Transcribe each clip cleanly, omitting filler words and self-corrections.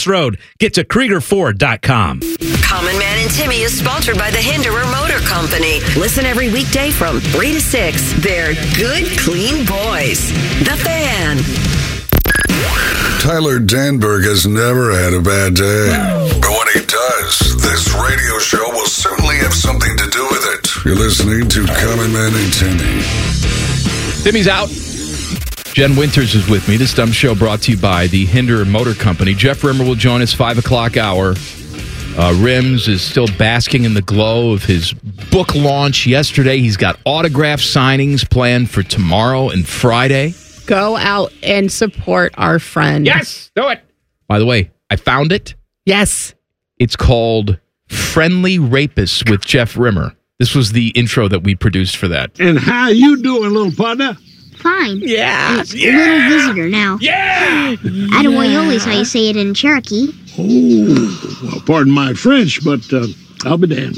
Forks Road. Get to KriegerFord.com. Common Man and Timmy is sponsored by the Hinderer Motor Company. Listen every weekday from 3 to 6. They're good, clean boys. The Fan. Tyler Danberg has never had a bad day. But when he does, this radio show will certainly have something to do with it. You're listening to Common Man and Timmy. Timmy's out. Jen Winters is with me. This dumb show brought to you by the Hinderer Motor Company. Jeff Rimmer will join us 5 o'clock hour. Rims is still basking in the glow of his book launch yesterday. He's got autograph signings planned for tomorrow and Friday. Go out and support our friend. Yes, do it. By the way, I found it. Yes. It's called Friendly Rapists with Jeff Rimmer. This was the intro that we produced for that. And how you doing, little partner? Fine. Yeah. It's a little visitor now. Yeah! Adewale is how you say it in Cherokee. Oh, well, pardon my French, but I'll be damned.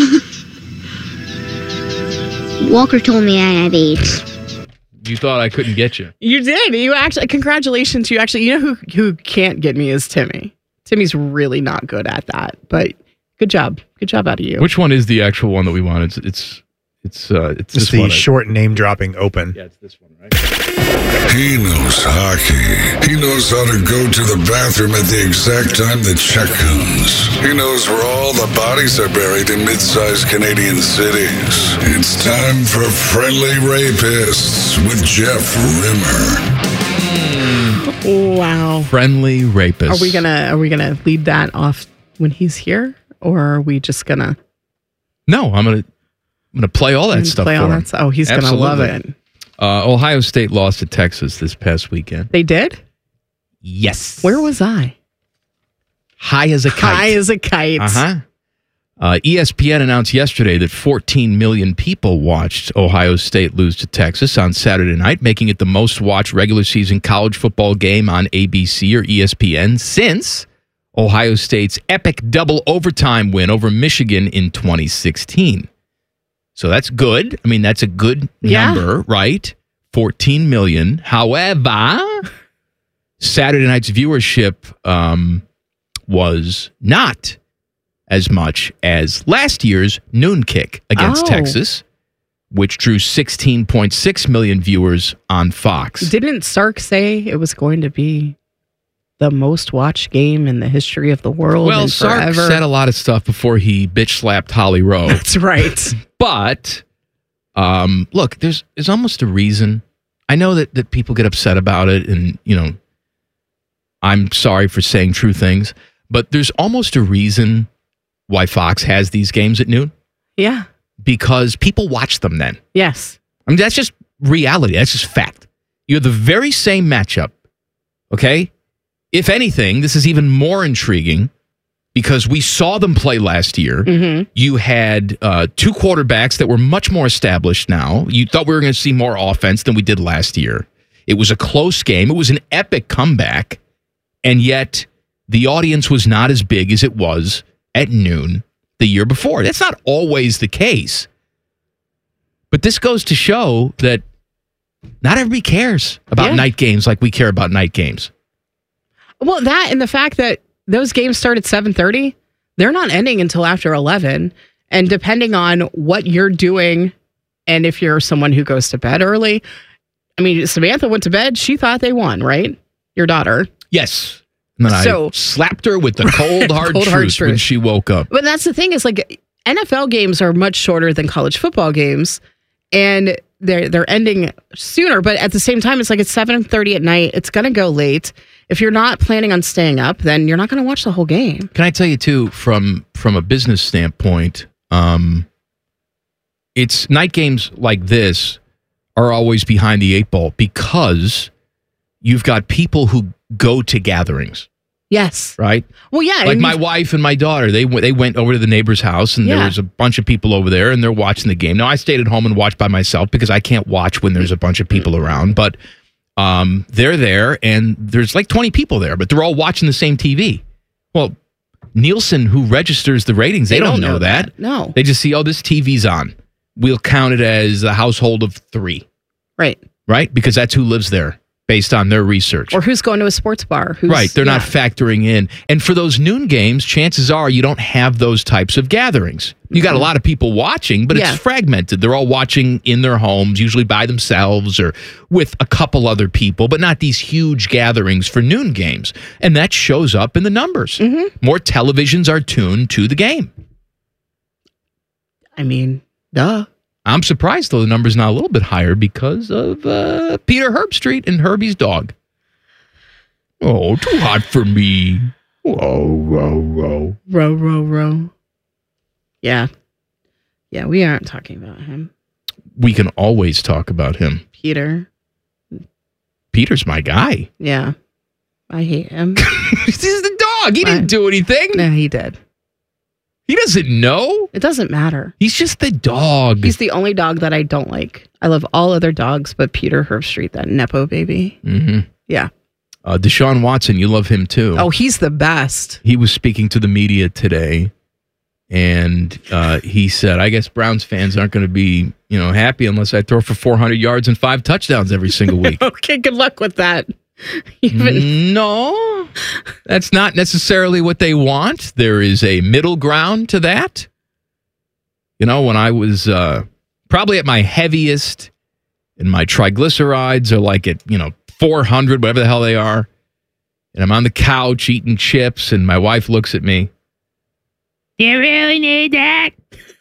Walker told me I have AIDS. You thought I couldn't get you. You did. You actually, congratulations. You know who can't get me is Timmy. Timmy's really not good at that, but good job. Good job out of you. Which one is the actual one that we want? It's this the one. short name dropping open. Yeah, it's this one, right? He knows hockey. He knows how to go to the bathroom at the exact time the check comes. He knows where all the bodies are buried in mid-sized Canadian cities. It's time for Friendly Rapists with Jeff Rimmer. Wow. Friendly Rapists. Are we gonna lead that off when he's here, or are we just gonna? No, I'm gonna play all that stuff. Oh, he's gonna love it. Ohio State lost to Texas this past weekend. They did? Yes. Where was I? High as a kite. High as a kite. ESPN announced yesterday that 14 million people watched Ohio State lose to Texas on Saturday night, making it the most watched regular season college football game on ABC or ESPN since Ohio State's epic double overtime win over Michigan in 2016. So that's good. I mean, that's a good number, right? 14 million. However, Saturday night's viewership was not as much as last year's noon kick against Texas, which drew 16.6 million viewers on Fox. Didn't Sark say it was going to be the most watched game in the history of the world? Well, Sark said a lot of stuff before he bitch slapped Holly Rowe. That's right. But look, there's almost a reason. I know that people get upset about it, and I'm sorry for saying true things, but there's almost a reason why Fox has these games at noon. Yeah. Because people watch them then. Yes. I mean, that's just reality. That's just fact. You have the very same matchup, okay? If anything, this is even more intriguing because we saw them play last year. Mm-hmm. You had two quarterbacks that were much more established now. You thought we were going to see more offense than we did last year. It was a close game. It was an epic comeback. And yet the audience was not as big as it was at noon the year before. That's not always the case. But this goes to show that not everybody cares about night games like we care about night games. Well, that and the fact that those games start at 7:30, they're not ending until after 11. And depending on what you're doing, and if you're someone who goes to bed early, I mean, Samantha went to bed. She thought they won, right? Your daughter. Yes. And then I slapped her with the cold, hard truth when she woke up. But that's the thing is, like, NFL games are much shorter than college football games, and they're ending sooner. But at the same time, it's like it's 7:30 at night. It's going to go late. If you're not planning on staying up, then you're not going to watch the whole game. Can I tell you, too, from a business standpoint, it's night games like this are always behind the eight ball because you've got people who go to gatherings. Yes. Right? Well, yeah. Like my wife and my daughter, they went over to the neighbor's house, and there was a bunch of people over there, and they're watching the game. Now, I stayed at home and watched by myself because I can't watch when there's a bunch of people around, but they're there, and there's like 20 people there, but they're all watching the same TV. Well, Nielsen, who registers the ratings, they don't know that. No. They just see, this TV's on. We'll count it as a household of 3. Right. Right? Because that's who lives there. based on their research. Or who's going to a sports bar? Right. They're not factoring in. And for those noon games, chances are you don't have those types of gatherings. You got a lot of people watching, but it's fragmented. They're all watching in their homes, usually by themselves or with a couple other people, but not these huge gatherings for noon games. And that shows up in the numbers. More televisions are tuned to the game. I mean, duh. I'm surprised, though, the number's not a little bit higher because of Peter Herbstreit and Herbie's dog. Oh, too hot for me. Whoa, row, row. Row, row, row. Yeah. Yeah, we aren't talking about him. We can always talk about him. Peter's my guy. Yeah. I hate him. He's the dog. He didn't do anything. No, he did. He doesn't know. It doesn't matter. He's just the dog. He's the only dog that I don't like. I love all other dogs, but Peter Herbstreit, that Nepo baby. Mm-hmm. Yeah. Deshaun Watson, you love him too. Oh, he's the best. He was speaking to the media today, and he said, I guess Browns fans aren't going to be, happy unless I throw for 400 yards and 5 touchdowns every single week. Okay, good luck with that. No, that's not necessarily what they want. There is a middle ground to that. When I was probably at my heaviest and my triglycerides are like at, 400, whatever the hell they are. And I'm on the couch eating chips and my wife looks at me. Do you really need that?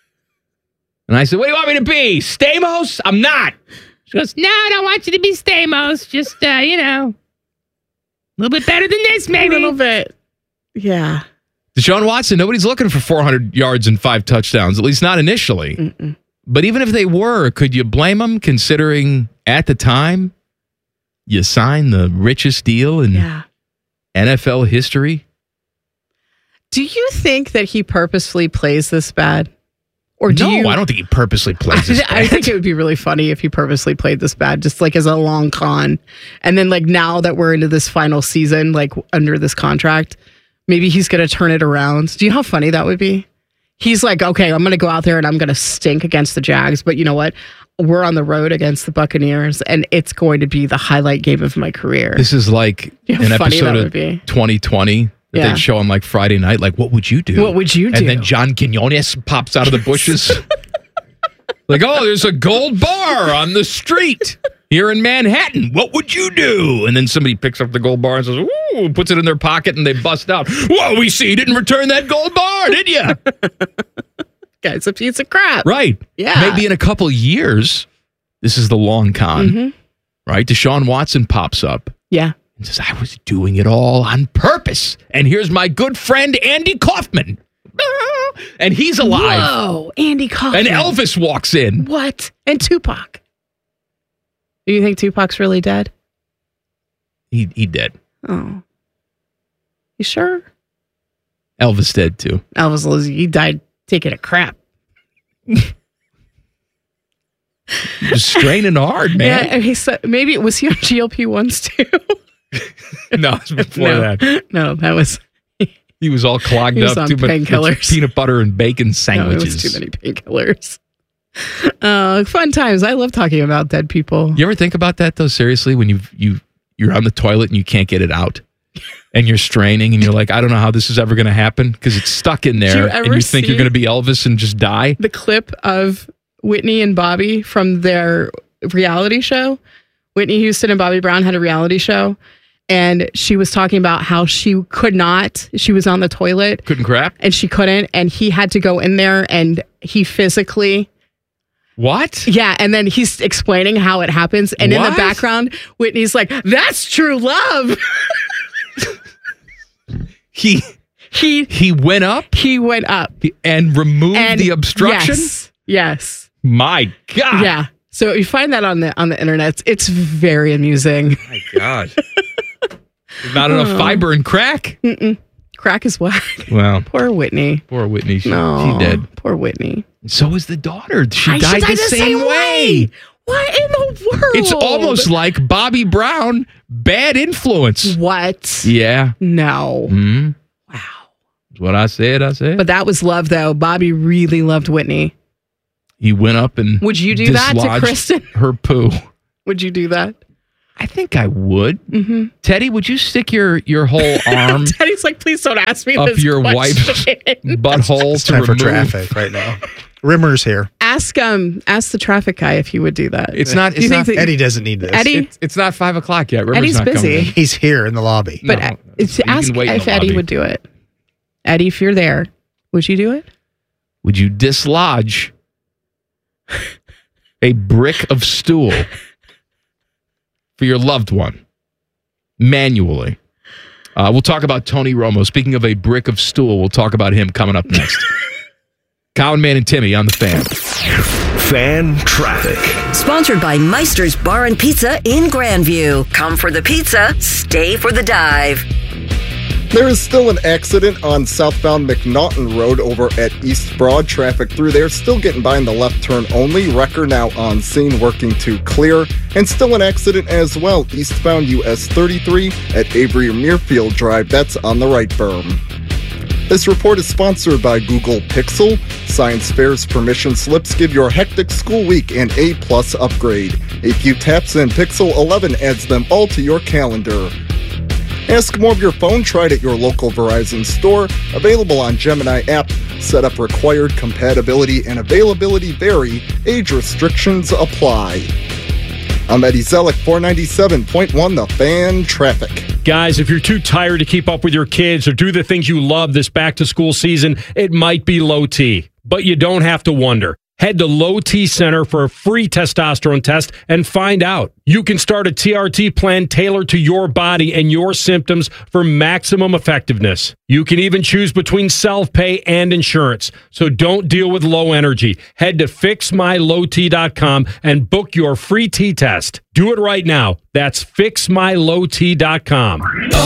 And I said, what do you want me to be? Stamos? I'm not. She goes, no, I don't want you to be Stamos. Just, a little bit better than this, maybe. A little bit. Yeah. Deshaun Watson, nobody's looking for 400 yards and 5 touchdowns, at least not initially. Mm-mm. But even if they were, could you blame them considering at the time you signed the richest deal in NFL history? Do you think that he purposefully plays this bad? Or do I don't think he purposely plays this bad. I think it would be really funny if he purposely played this bad, just like as a long con. And then like now that we're into this final season, like under this contract, maybe he's going to turn it around. Do you know how funny that would be? He's like, okay, I'm going to go out there and I'm going to stink against the Jags. But you know what? We're on the road against the Buccaneers and it's going to be the highlight game of my career. This is like an episode of 2020. That they'd show on like Friday night, like, what would you do? What would you do? And then John Quinones pops out of the bushes. Like, oh, there's a gold bar on the street here in Manhattan. What would you do? And then somebody picks up the gold bar and says, ooh, puts it in their pocket and they bust out. Whoa, we see you didn't return that gold bar, did you? Guy's a piece of crap. Right. Yeah. Maybe in a couple years, this is the long con, right? Deshaun Watson pops up. Yeah. And says, I was doing it all on purpose. And here's my good friend, Andy Kaufman. And he's alive. Whoa, Andy Kaufman. And Elvis walks in. What? And Tupac. Do you think Tupac's really dead? He dead. Oh. You sure? Elvis dead, too. Elvis, he died taking a crap. Just straining hard, man. Yeah, and he said, maybe, was he on GLP-1s too? No, it was before that. No, that was... He was all clogged up. On too much painkillers. Peanut butter and bacon sandwiches. No, it was too many painkillers. Fun times. I love talking about dead people. You ever think about that, though, seriously, when you're on the toilet and you can't get it out? And you're straining and you're like, I don't know how this is ever going to happen because it's stuck in there. And you think you're going to be Elvis and just die? The clip of Whitney and Bobby from their reality show. Whitney Houston and Bobby Brown had a reality show. And she was talking about how she was on the toilet. Couldn't crap? And she couldn't. And he had to go in there and he physically... What? Yeah, and then he's explaining how it happens. And in the background, Whitney's like, that's true love. He went up? He went up. And removed the obstruction? Yes. My God. Yeah. So you find that on the internet. It's very amusing. My God. There's not enough fiber in crack? Mm-mm. Crack is whack. Well. Poor Whitney. Poor Whitney. She dead. Poor Whitney. So is the daughter. She died the same way. What in the world? It's almost like Bobby Brown, bad influence. What? Yeah. No. Mm-hmm. Wow. That's what I said. But that was love, though. Bobby really loved Whitney. He went up and would you do that to Kristen? Her poo. Would you do that? I think I would. Mm-hmm. Teddy, would you stick your whole arm Teddy's like, please don't ask me up this your wife's butthole It's to time for remove? traffic right now. Rimmer's here. Ask the traffic guy if he would do that. It's not. Do you It's think not. that- Eddie doesn't need this. Eddie, It's not 5 o'clock yet. Rimmer's Eddie's not coming busy. in. He's here in the lobby. but No, it's you can ask wait in if the Eddie lobby. would do it. Eddie, if you're there, would you do it? Would you dislodge a brick of stool for your loved one manually? We'll talk about Tony Romo. Speaking of a brick of stool, we'll talk about him coming up next. Colin, Man, and Timmy on the Fan. Fan traffic. Sponsored by Meister's Bar and Pizza in Grandview. Come for the pizza, stay for the dive. There is still an accident on southbound McNaughton Road over at East Broad. Traffic through there still getting by in the left turn only. Wrecker now on scene working to clear. And still an accident as well, eastbound US 33 at Avery Muirfield Drive. That's on the right berm. This report is sponsored by Google Pixel. Science Fair's permission slips give your hectic school week an A+ upgrade. A few taps and Pixel 11 adds them all to your calendar. Ask more of your phone tried at your local Verizon store. Available on Gemini app. Setup required, compatibility and availability vary. Age restrictions apply. I'm Eddie Zellick, 497.1 The Fan Traffic. Guys, if you're too tired to keep up with your kids or do the things you love this back-to-school season, it might be low T. But you don't have to wonder. Head to Low T Center for a free testosterone test and find out. You can start a TRT plan tailored to your body and your symptoms for maximum effectiveness. You can even choose between self-pay and insurance. So don't deal with low energy. Head to fixmylowt.com and book your free T test. Do it right now. That's fixmylowt.com.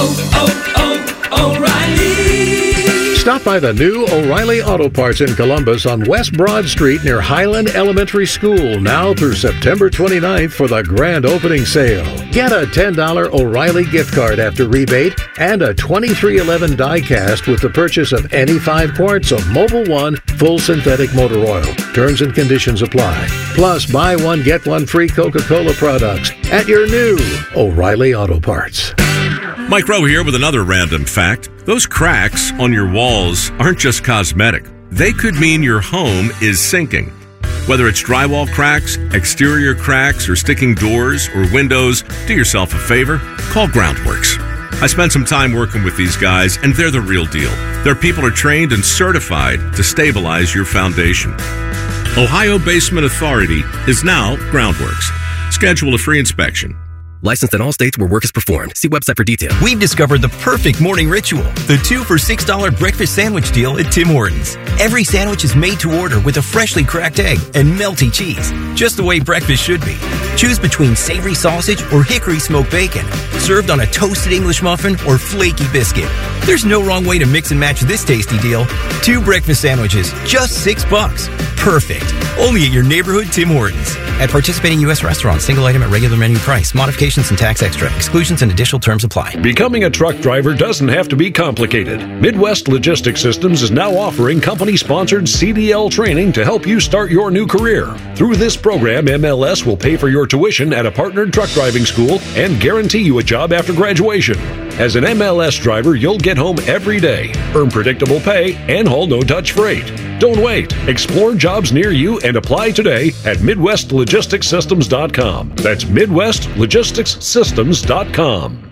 O'Reilly. Stop by the new O'Reilly Auto Parts in Columbus on West Broad Street near Highland Elementary School now through September 29th for the grand opening sale. Get a $10 O'Reilly gift card after rebate and a 2311 die cast with the purchase of any 5 quarts of Mobil 1 full synthetic motor oil. Terms and conditions apply. Plus, buy one, get one free Coca-Cola products at your new O'Reilly Auto Parts. Mike Rowe here with another random fact. Those cracks on your walls aren't just cosmetic. They could mean your home is sinking. Whether it's drywall cracks, exterior cracks, or sticking doors or windows, do yourself a favor, call Groundworks. I spent some time working with these guys, and they're the real deal. Their people are trained and certified to stabilize your foundation. Ohio Basement Authority is now Groundworks. Schedule a free inspection. Licensed in all states where work is performed. See website for details. We've discovered the perfect morning ritual. The 2 for $6 breakfast sandwich deal at Tim Hortons. Every sandwich is made to order with a freshly cracked egg and melty cheese. Just the way breakfast should be. Choose between savory sausage or hickory smoked bacon. Served on a toasted English muffin or flaky biscuit. There's no wrong way to mix and match this tasty deal. 2 breakfast sandwiches, just $6. Perfect. Only at your neighborhood Tim Hortons. At participating U.S. restaurants, single item at regular menu price. Modifications and tax extra. Exclusions and additional terms apply. Becoming a truck driver doesn't have to be complicated. Midwest Logistics Systems is now offering company-sponsored CDL training to help you start your new career. Through this program, MLS will pay for your tuition at a partnered truck driving school and guarantee you a job after graduation. As an MLS driver, you'll get home every day, earn predictable pay, and haul no-touch freight. Don't wait. Explore jobs near you and apply today at MidwestLogisticsSystems.com. That's MidwestLogisticsSystems.com.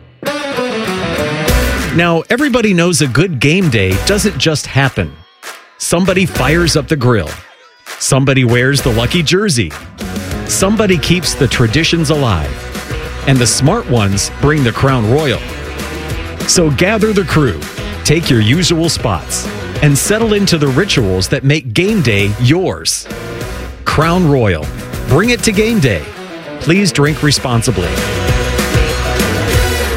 Now, everybody knows a good game day doesn't just happen. Somebody fires up the grill. Somebody wears the lucky jersey. Somebody keeps the traditions alive. And the smart ones bring the Crown Royal. So gather the crew, take your usual spots, and settle into the rituals that make game day yours. Crown Royal. Bring it to game day. Please drink responsibly. Common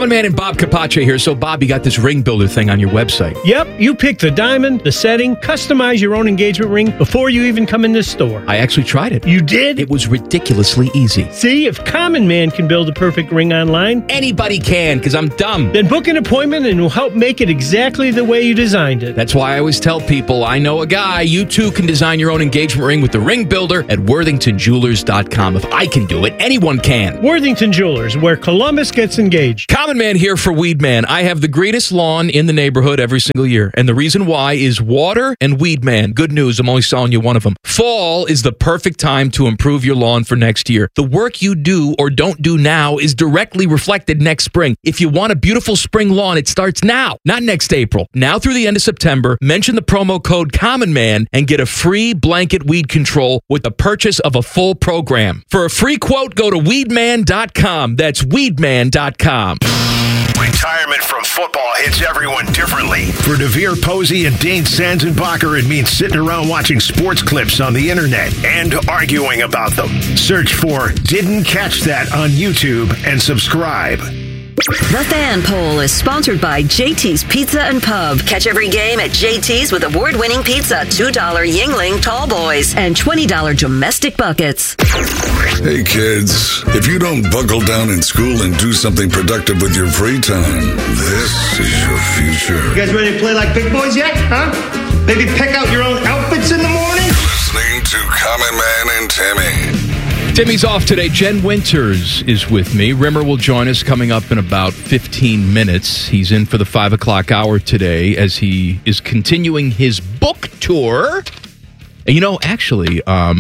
Common Man and Bob Capace here. So, Bob, you got this ring builder thing on your website. Yep, you pick the diamond, the setting, customize your own engagement ring before you even come in the store. I actually tried it. You did? It was ridiculously easy. See, if Common Man can build a perfect ring online, anybody can, because I'm dumb. Then book an appointment and we'll help make it exactly the way you designed it. That's why I always tell people, I know a guy. You too can design your own engagement ring with the ring builder at worthingtonjewelers.com. If I can do it, anyone can. Worthington Jewelers, where Columbus gets engaged. Common Man here for Weed Man. I have the greenest lawn in the neighborhood every single year. And the reason why is water and Weed Man. Good news, I'm only selling you one of them. Fall is the perfect time to improve your lawn for next year. The work you do or don't do now is directly reflected next spring. If you want a beautiful spring lawn, it starts now, not next April. Now through the end of September, mention the promo code Common Man and get a free blanket weed control with the purchase of a full program. For a free quote, go to weedman.com. That's weedman.com. Retirement from football hits everyone differently. For Devere Posey and Dane Sanzenbacher, it means sitting around watching sports clips on the internet and arguing about them. Search for Didn't Catch That on YouTube and subscribe. The Fan Poll is sponsored by JT's Pizza and Pub. Catch every game at JT's with award-winning pizza, $2 Yingling Tall Boys, and $20 domestic buckets. Hey kids, if you don't buckle down in school and do something productive with your free time, this is your future. You guys ready to play like big boys yet, huh? Maybe pick out your own outfits in the morning? Listening to Common Man and Timmy. Timmy's off today. Jen Winters is with me. Rimmer will join us coming up in about 15 minutes. He's in for the 5 o'clock hour today as he is continuing his book tour. And you know, actually,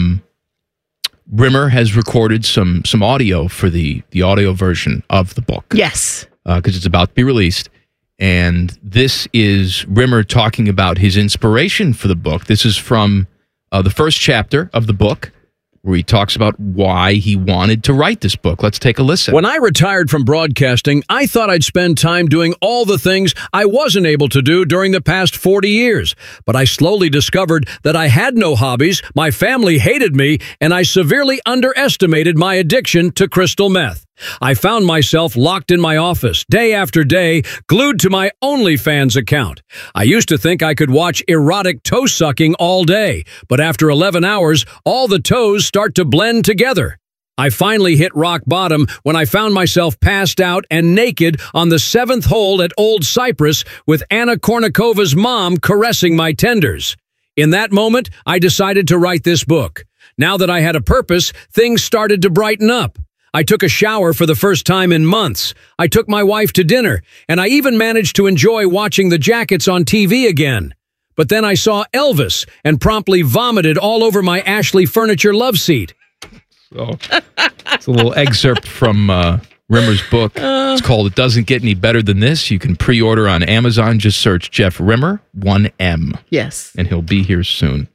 Rimmer has recorded some audio for the audio version of the book. Yes. Because it's about to be released. And this is Rimmer talking about his inspiration for the book. This is from the first chapter of the book, where he talks about why he wanted to write this book. Let's take a listen. When I retired from broadcasting, I thought I'd spend time doing all the things I wasn't able to do during the past 40 years. But I slowly discovered that I had no hobbies, my family hated me, and I severely underestimated my addiction to crystal meth. I found myself locked in my office, day after day, glued to my OnlyFans account. I used to think I could watch erotic toe sucking all day, but after 11 hours, all the toes start to blend together. I finally hit rock bottom when I found myself passed out and naked on the 7th hole at Old Cypress with Anna Kournikovas' mom caressing my tenders. In that moment, I decided to write this book. Now that I had a purpose, things started to brighten up. I took a shower for the first time in months. I took my wife to dinner, and I even managed to enjoy watching the Jackets on TV again. But then I saw Elvis and promptly vomited all over my Ashley Furniture love seat. So, it's a little excerpt from Rimmer's book. It's called It Doesn't Get Any Better Than This. You can pre-order on Amazon. Just search Jeff Rimmer, 1M. Yes. And he'll be here soon.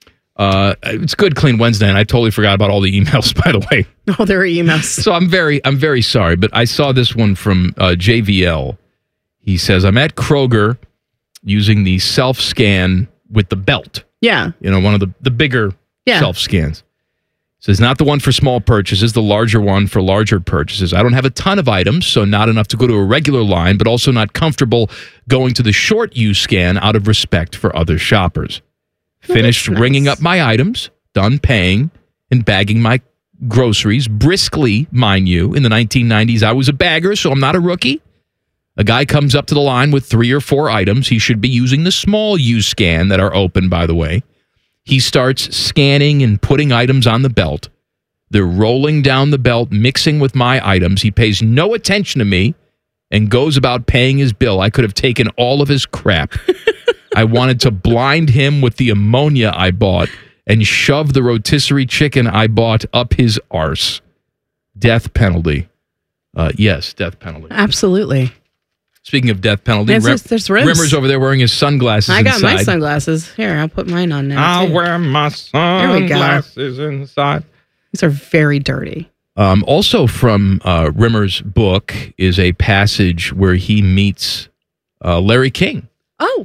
It's Good Clean Wednesday, and I totally forgot about all the emails, by the way. Oh, there are emails. So I'm very sorry, but I saw this one from JVL. He says, I'm at Kroger using the self-scan with the belt. Yeah. You know, one of the bigger self-scans. Says, not the one for small purchases, the larger one for larger purchases. I don't have a ton of items, so not enough to go to a regular line, but also not comfortable going to the short use scan out of respect for other shoppers. Finished ringing up my items, done paying, and bagging my groceries briskly, mind you. In the 1990s, I was a bagger, so I'm not a rookie. A guy comes up to the line with 3 or 4 items. He should be using the small use scan that are open, by the way. He starts scanning and putting items on the belt. They're rolling down the belt, mixing with my items. He pays no attention to me and goes about paying his bill. I could have taken all of his crap. I wanted to blind him with the ammonia I bought and shove the rotisserie chicken I bought up his arse. Death penalty. Yes, death penalty. Absolutely. Speaking of death penalty, there's rims. Rimmer's over there wearing his sunglasses I got inside. my sunglasses. Here, I'll put mine on now. I'll too. wear my sunglasses inside. These are very dirty. Also from Rimmer's book is a passage where he meets Larry King. Oh.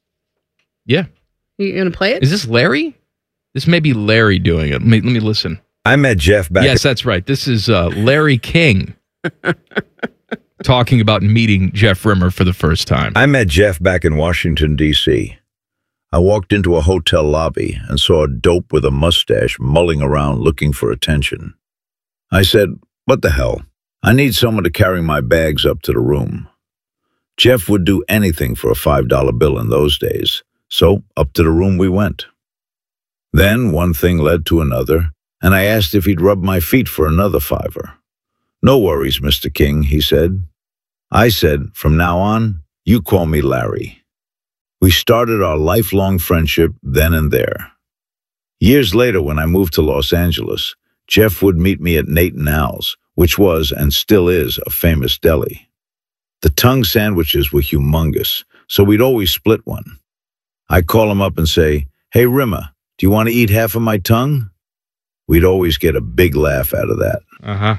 Yeah. You going to play it? Is this Larry? This may be Larry doing it. Let me listen. I met Jeff back. Yes, that's right. This is Larry King. talking about meeting Jeff Rimmer for the first time. I met Jeff back in Washington, D.C. I walked into a hotel lobby and saw a dope with a mustache mulling around looking for attention. I said, "What the hell? I need someone to carry my bags up to the room." Jeff would do anything for a $5 bill in those days, so up to the room we went. Then one thing led to another, and I asked if he'd rub my feet for another $5. "No worries, Mr. King," he said. I said, "From now on, you call me Larry." We started our lifelong friendship then and there. Years later, when I moved to Los Angeles, Jeff would meet me at Nate and Al's, which was and still is a famous deli. The tongue sandwiches were humongous, so we'd always split one. I'd call him up and say, "Hey, Rimmer, do you want to eat half of my tongue?" We'd always get a big laugh out of that.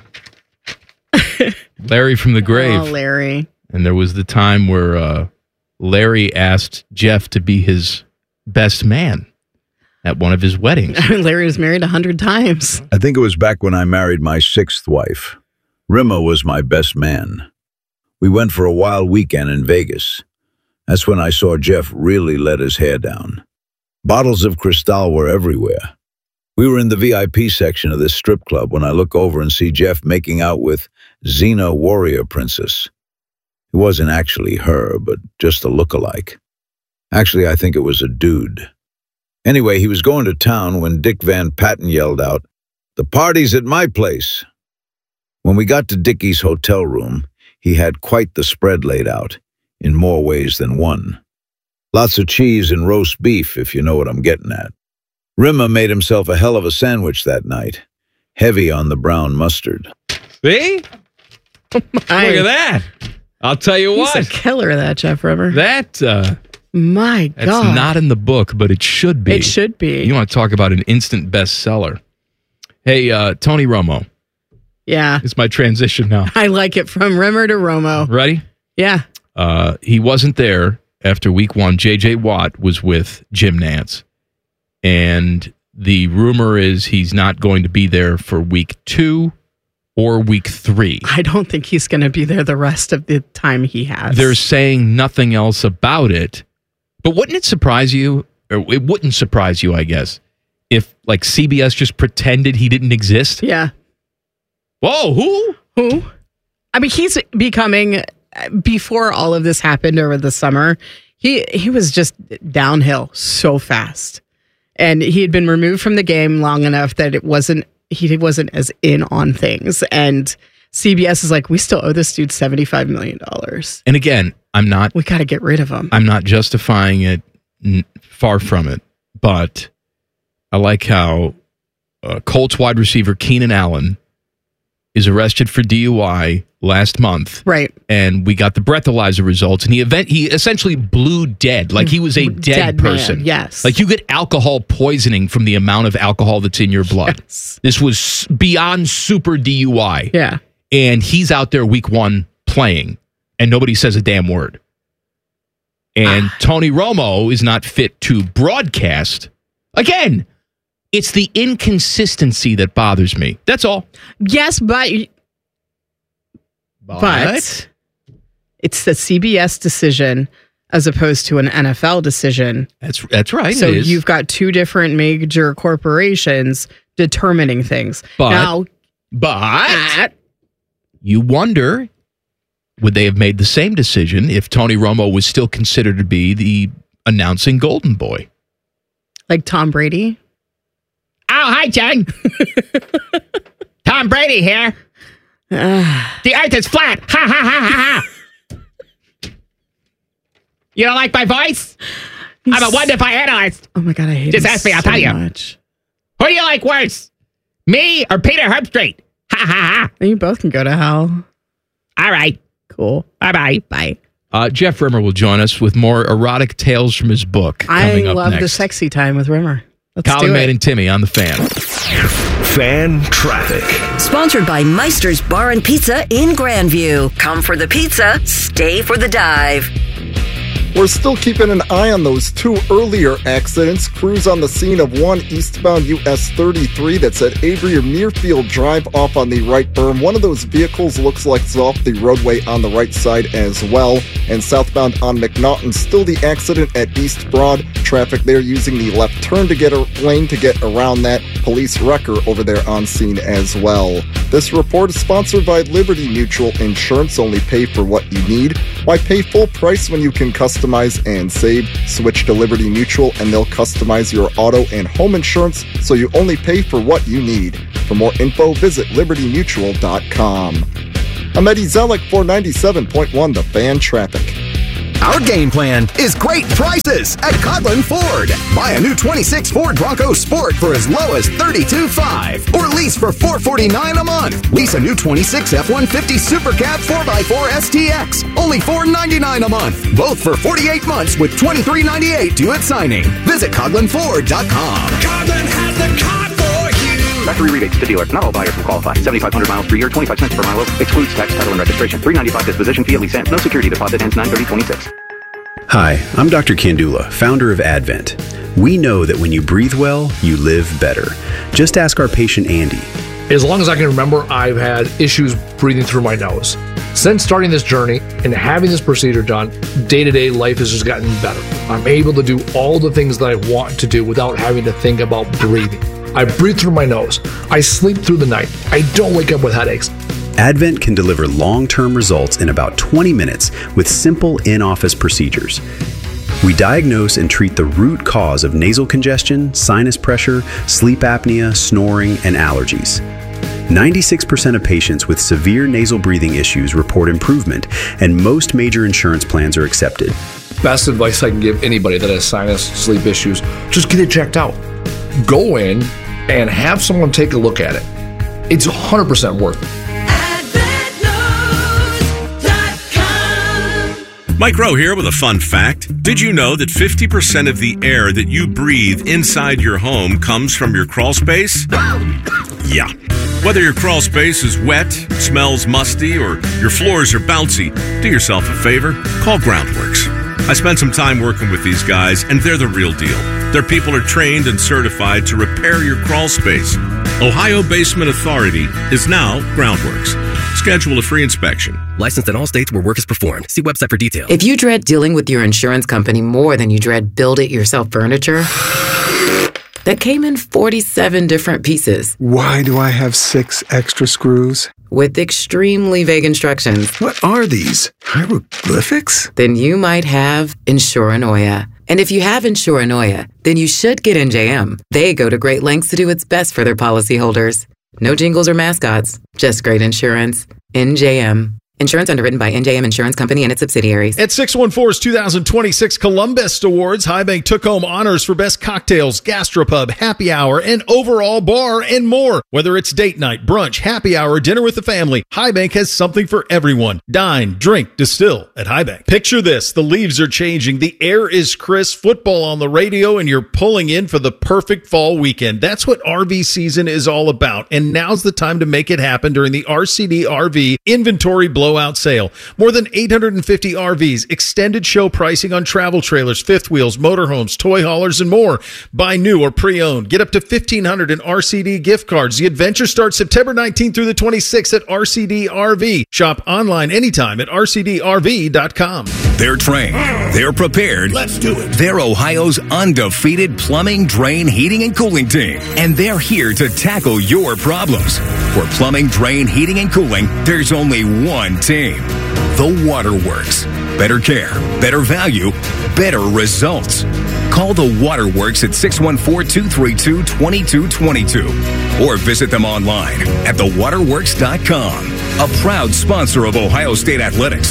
Larry from the grave. Oh, Larry. And there was the time where Larry asked Jeff to be his best man at one of his weddings. Larry was married 100 times. I think it was back when I married my 6th wife. Rimmer was my best man. We went for a wild weekend in Vegas. That's when I saw Jeff really let his hair down. Bottles of Cristal were everywhere. We were in the VIP section of this strip club when I look over and see Jeff making out with Xena Warrior Princess. It wasn't actually her, but just a look-alike. Actually, I think it was a dude. Anyway, he was going to town when Dick Van Patten yelled out, "The party's at my place." When we got to Dickie's hotel room, he had quite the spread laid out, in more ways than one. Lots of cheese and roast beef, if you know what I'm getting at. Rimmer made himself a hell of a sandwich that night, heavy on the brown mustard. See? Look at that. I'll tell you what. He's a killer, that Jeff Rimmer. That's My God. not in the book, but it should be. It should be. You want to talk about an instant bestseller. Hey, Tony Romo. Yeah. It's my transition now. I like it from Rimmer to Romo. Ready? Yeah. He wasn't there after week 1. J.J. Watt was with Jim Nantz. And the rumor is he's not going to be there for week 2 or week 3. I don't think he's going to be there the rest of the time he has. They're saying nothing else about it. But wouldn't it surprise you, or it wouldn't surprise you, I guess, if like CBS just pretended he didn't exist? Yeah. Whoa, who? I mean, he's becoming, before all of this happened over the summer, he was just downhill so fast. And he had been removed from the game long enough that he wasn't as in on things. And CBS is like, we still owe this dude $75 million. And again, we got to get rid of him. I'm not justifying it, far from it. But I like how Colts wide receiver Keenan Allen is arrested for DUI last month. Right. And we got the breathalyzer results, and he essentially blew dead. Like he was a dead person. Man, yes. Like you get alcohol poisoning from the amount of alcohol that's in your blood. Yes. This was beyond super DUI. Yeah. And he's out there week 1 playing, and nobody says a damn word. And Tony Romo is not fit to broadcast. Again, it's the inconsistency that bothers me. That's all. Yes, but it's the CBS decision as opposed to an NFL decision. That's right. So it is. you've got 2 different major corporations determining things. But you wonder, would they have made the same decision if Tony Romo was still considered to be the announcing golden boy? Like Tom Brady? Oh, hi, Jen. Tom Brady here. The earth is flat. Ha, ha, ha, ha, ha. You don't like my voice? I'm a wonderful analyst. Oh, my God, I hate Just him ask me, I'll so tell you. much. Who do you like worse? Me or Peter Herbstreit? Ha, ha, ha. You both can go to hell. All right. Cool. Bye-bye. Bye. Jeff Rimmer will join us with more erotic tales from his book coming I up love next. the sexy time with Rimmer. Let's Colin do May it. and Timmy on the Fan. Fan traffic. Sponsored by Meister's Bar and Pizza in Grandview. Come for the pizza, stay for the dive. We're still keeping an eye on those 2 earlier accidents. Crews on the scene of one eastbound US 33 that's at Avery or Muirfield Drive off on the right berm. One of those vehicles looks like it's off the roadway on the right side as well. And southbound on McNaughton, still the accident at East Broad. Traffic there using the left turn to get a lane to get around that. Police wrecker over there on scene as well. This report is sponsored by Liberty Mutual Insurance. Only pay for what you need. Why pay full price when you can customize and save? Switch to Liberty Mutual and they'll customize your auto and home insurance so you only pay for what you need. For more info, visit libertymutual.com. I'm Eddie Zellick for 97.1 The Fan Traffic. Our game plan is great prices at Coghlan Ford. Buy a new 26 Ford Bronco Sport for as low as $32,500 or lease for $449 a month. Lease a new 26 F-150 Super Cab 4x4 STX, only $499 a month. Both for 48 months with $23.98 due at signing. Visit CoglanFord.com. Coghlan has the car for you. Factory rebates to dealer. Not all buyers will qualify. 7,500 miles per year, 25 cents per mile. Excludes tax, title, and registration. $395 disposition fee at lease end. No security deposit. Ends 9/30/26. Hi, I'm Dr. Kandula, founder of Advent. We know that when you breathe well, you live better. Just ask our patient Andy. As long as I can remember, I've had issues breathing through my nose. Since starting this journey and having this procedure done, day-to-day life has just gotten better. I'm able to do all the things that I want to do without having to think about breathing. I breathe through my nose. I sleep through the night. I don't wake up with headaches. Advent can deliver long-term results in about 20 minutes with simple in-office procedures. We diagnose and treat the root cause of nasal congestion, sinus pressure, sleep apnea, snoring, and allergies. 96% of patients with severe nasal breathing issues report improvement, and most major insurance plans are accepted. Best advice I can give anybody that has sinus, sleep issues, just get it checked out. Go in and have someone take a look at it. It's 100% worth it. Mike Rowe here with a fun fact. Did you know that 50% of the air that you breathe inside your home comes from your crawl space? Yeah. Whether your crawl space is wet, smells musty, or your floors are bouncy, do yourself a favor, call Groundworks. I spent some time working with these guys, and they're the real deal. Their people are trained and certified to repair your crawl space. Ohio Basement Authority is now Groundworks. Schedule a free inspection. Licensed in all states where work is performed. See website for details. If you dread dealing with your insurance company more than you dread build-it-yourself furniture, that came in 47 different pieces. Why do I have 6 extra screws? With extremely vague instructions. What are these? Hieroglyphics? Then you might have Insuranoia. And if you have Insuranoia, then you should get NJM. They go to great lengths to do what's best for their policyholders. No jingles or mascots, just great insurance. NJM. Insurance underwritten by NJM Insurance Company and its subsidiaries. At 614's 2026 Columbus Awards, High Bank took home honors for best cocktails, gastropub, happy hour, and overall bar and more. Whether it's date night, brunch, happy hour, dinner with the family, High Bank has something for everyone. Dine, drink, distill at High Bank. Picture this. The leaves are changing. The air is crisp, football on the radio, and you're pulling in for the perfect fall weekend. That's what RV season is all about. And now's the time to make it happen during the RCD RV inventory blowout sale. More than 850 RVs, extended show pricing on travel trailers, fifth wheels, motorhomes, toy haulers, and more. Buy new or pre-owned. Get up to $1,500 in RCD gift cards. The adventure starts September 19th through the 26th at RCD RV. Shop online anytime at rcdrv.com. They're trained. They're prepared. Let's do it. They're Ohio's undefeated plumbing, drain, heating, and cooling team. And they're here to tackle your problems. For plumbing, drain, heating, and cooling, there's only one team. The Waterworks. Better care, better value, better results. Call the Waterworks at 614-232-2222 or visit them online at thewaterworks.com. A proud sponsor of Ohio State Athletics.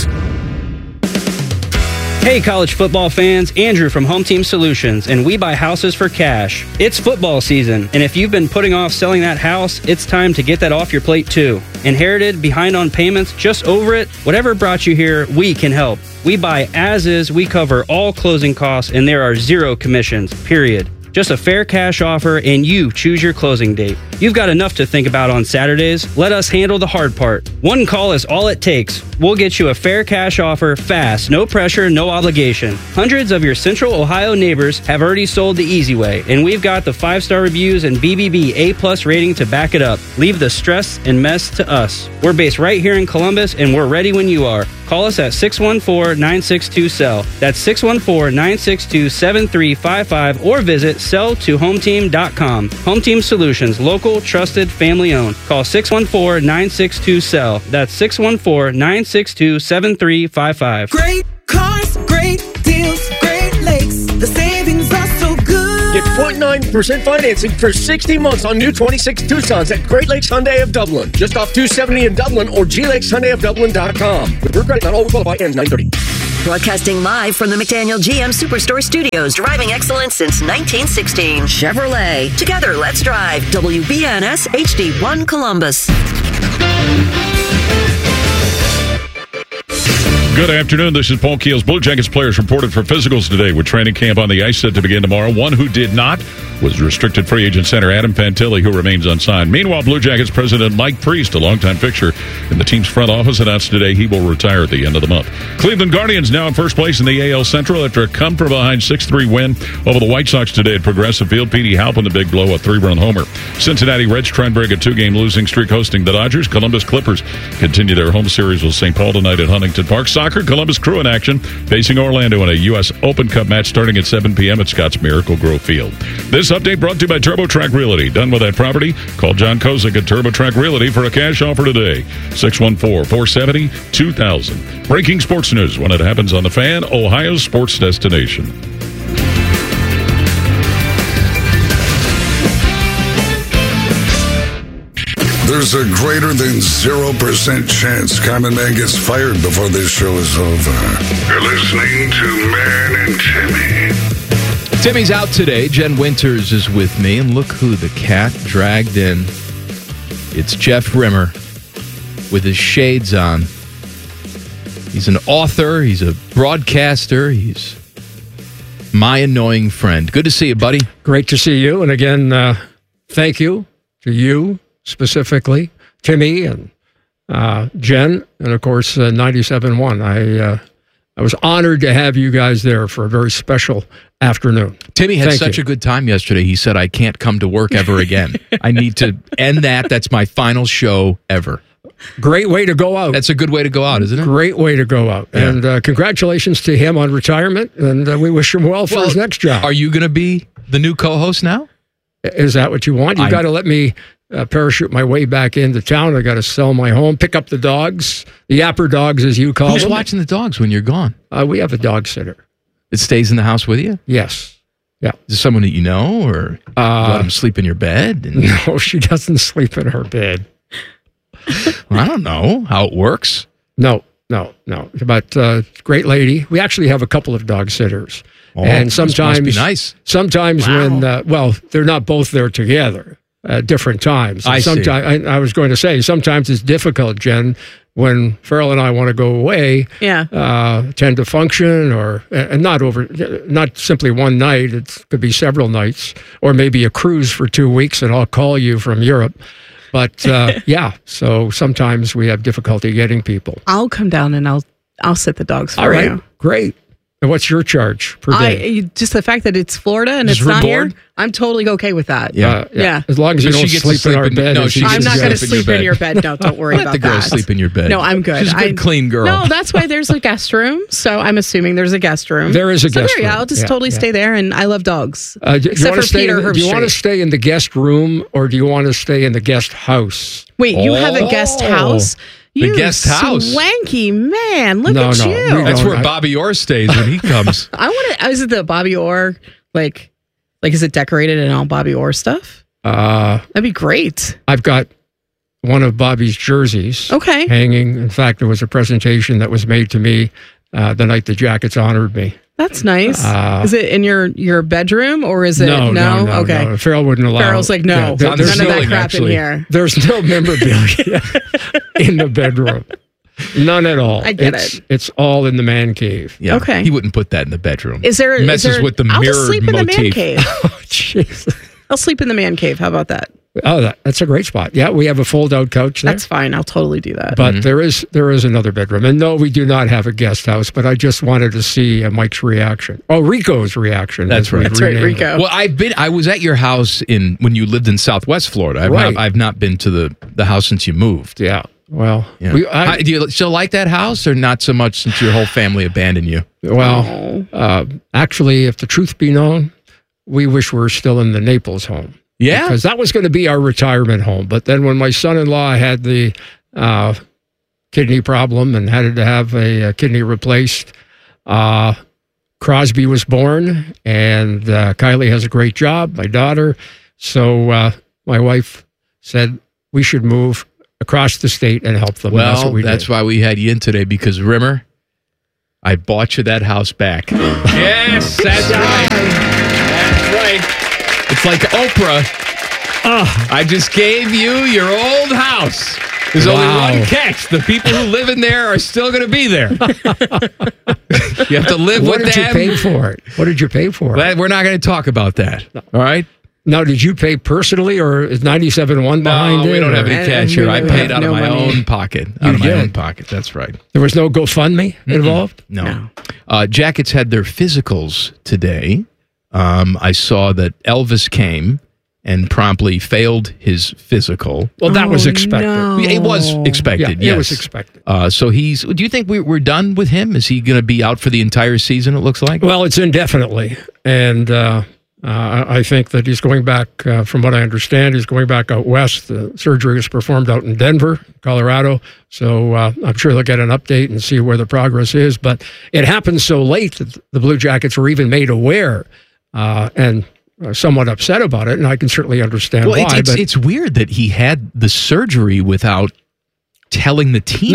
Hey college football fans, Andrew from Home Team Solutions, and we buy houses for cash. It's football season, and if you've been putting off selling that house, it's time to get that off your plate too. Inherited, behind on payments, just over it? Whatever brought you here, we can help. We buy as is, we cover all closing costs, and there are zero commissions, period. Just a fair cash offer, and you choose your closing date. You've got enough to think about on Saturdays. Let us handle the hard part. One call is all it takes. We'll get you a fair cash offer fast, no pressure, no obligation. Hundreds of your Central Ohio neighbors have already sold the easy way, and we've got the 5-star reviews and BBB A+ rating to back it up. Leave the stress and mess to us. We're based right here in Columbus, and we're ready when you are. Call us at 614-962-SELL. That's 614-962-7355, or visit sell2hometeam.com. Home Team Solutions, local, trusted, family owned. Call 614-962-SELL. That's 614-962-7355. Great cars, great deals, Great Lakes. The savings are so good. Get 0.9% financing for 60 months on new 26 Tucsons at Great Lakes Hyundai of Dublin. Just off 270 in Dublin or GLakesHyundaiofDublin.com. With your credit not all qualify ends 9/30. Broadcasting live from the McDaniel GM Superstore Studios, driving excellence since 1916. Chevrolet. Together, let's drive. WBNS HD1 Columbus. Good afternoon. This is Paul Keels. Blue Jackets players reported for physicals today with training camp on the ice set to begin tomorrow. One who did not was restricted free agent center Adam Fantilli, who remains unsigned. Meanwhile, Blue Jackets president Mike Priest, a longtime fixture in the team's front office, announced today he will retire at the end of the month. Cleveland Guardians now in first place in the AL Central after a come-from-behind 6-3 win over the White Sox today at Progressive Field. Petey Halpin, the big blow, a 3-run homer. Cincinnati Reds try and break a 2-game losing streak hosting the Dodgers. Columbus Clippers continue their home series with St. Paul tonight at Huntington Park. Soccer, Columbus Crew in action, facing Orlando in a U.S. Open Cup match starting at 7 p.m. at Scott's Miracle Grove Field. This update brought to you by TurboTrack Realty. Done with that property? Call John Kozik at TurboTrack Realty for a cash offer today. 614-470-2000. Breaking sports news when it happens on The Fan, Ohio's sports destination. There's a greater than 0% chance Common Man gets fired before this show is over. You're listening to Man and Timmy. Timmy's out today. Jen Winters is with me, and look who the cat dragged in. It's Jeff Rimmer with his shades on. He's an author. He's a broadcaster. He's my annoying friend. Good to see you, buddy. Great to see you. And again, thank you to you specifically, Timmy and Jen, and of course, 97.1. I was honored to have you guys there for a very special afternoon. Timmy had such a good time yesterday. He said, I can't come to work ever again. I need to end that. That's my final show ever. Great way to go out. That's a good way to go out, isn't it? Great way to go out. Yeah. And congratulations to him on retirement, and we wish him well for his next job. Are you going to be the new co-host now? Is that what you want? You got to let me parachute my way back into town. I got to sell my home, pick up the dogs, the yapper dogs, as you call them. Who's watching the dogs when you're gone? We have a dog sitter. It stays in the house with you? Yes. Yeah. Is it someone that you know, or let them sleep in your bed? No, she doesn't sleep in her bed. Well, I don't know how it works. No. But great lady. We actually have a couple of dog sitters. Oh, and sometimes, must be nice. Sometimes when, they're not both there together at different times. I see. I was going to say, sometimes it's difficult, Jen, when Farrell and I want to go away, attend a function, and not simply one night. It could be several nights, or maybe a cruise for 2 weeks, and I'll call you from Europe. But so sometimes we have difficulty getting people. I'll come down and I'll sit the dogs for you. All right, you. Great. And what's your charge per day? Just the fact that it's Florida and Just it's not board? here, I'm totally okay with that. Yeah. As long as you don't sleep in our bed. I'm not going to sleep in your bed. No, don't worry about that. Let the girl sleep in your bed. No, I'm good. She's a good, clean girl. No, that's why there's a guest room. So I'm assuming there's a guest room. There is a guest room. I'll just totally stay there, and I love dogs. Except for Peter Herbstreit. Do you want to stay in the guest room, or do you want to stay in the guest house? Wait, you have a guest house? The guest house. Swanky man. Look at you. That's where Bobby Orr stays when he comes. I want to. Is it the Bobby Orr, like is it decorated in all Bobby Orr stuff? That'd be great. I've got one of Bobby's jerseys hanging. In fact, there was a presentation that was made to me the night the Jackets honored me. That's nice. Is it in your bedroom, or is it no? Okay. No. Farrell wouldn't allow. Farrell's like, no, none of that crap in here. There's no memorabilia in the bedroom. None at all. I get it. It's all in the man cave. Yeah. Okay. He wouldn't put that in the bedroom. Messes with the I'll mirror just sleep motif. in the man cave. Oh, jeez. I'll sleep in the man cave. How about that? Oh, that's a great spot. Yeah, we have a fold-out couch there. That's fine. I'll totally do that. But there is another bedroom. And no, we do not have a guest house, but I just wanted to see Mike's reaction. Oh, Rico's reaction. That's right. That's right, Rico. Well, I was at your house when you lived in Southwest Florida. I've not been to the house since you moved. Yeah. Well, do you still like that house or not so much since your whole family abandoned you? Well, actually, if the truth be known, we wish we were still in the Naples home. Yeah? Because that was going to be our retirement home. But then when my son-in-law had the kidney problem and had to have a kidney replaced, Crosby was born, and Kylie has a great job, my daughter. So my wife said we should move across the state and help them. Well, and that's why we had you in today, because Rimmer, I bought you that house back. Yes, that's right. That's right. It's like Oprah. I just gave you your old house. There's only one catch. The people who live in there are still going to be there. You have to live with them. What did you pay for it? What did you pay for it? Well, we're not going to talk about that. All right? Now, did you pay personally, or is 97.1 behind it? No, we don't have any cash here. I paid out of my own pocket. Out of my own pocket. That's right. There was no GoFundMe involved? No. Jackets had their physicals today. I saw that Elvis came and promptly failed his physical. Well, that was expected. No. It was expected, yes. It was expected. So do you think we're done with him? Is he going to be out for the entire season, it looks like? Well, it's indefinitely. And I think that he's going back, from what I understand, he's going back out west. The surgery was performed out in Denver, Colorado. So I'm sure they'll get an update and see where the progress is. But it happened so late that the Blue Jackets were even made aware and somewhat upset about it. And I can certainly understand why. It's weird that he had the surgery without telling the team.